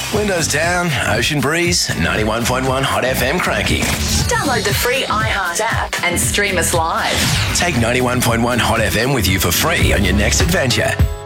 Windows down, ocean breeze, 91.1 Hot FM cranky. Download the free iHeart app and stream us live. Take 91.1 Hot FM with you for free on your next adventure.